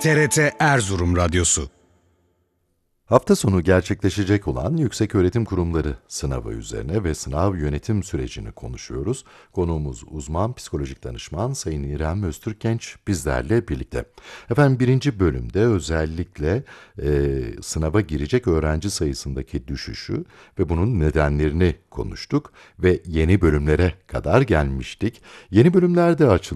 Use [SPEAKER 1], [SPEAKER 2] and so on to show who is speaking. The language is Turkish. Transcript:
[SPEAKER 1] TRT Erzurum Radyosu.
[SPEAKER 2] Hafta sonu gerçekleşecek olan Yükseköğretim Kurumları sınavı üzerine ve sınav yönetim sürecini konuşuyoruz. Konuğumuz uzman psikolojik danışman Sayın İrem Öztürkgenç bizlerle birlikte. Efendim birinci bölümde özellikle sınava girecek öğrenci sayısındaki düşüşü ve bunun nedenlerini konuştuk ve yeni bölümlere kadar gelmiştik. Yeni bölümlerde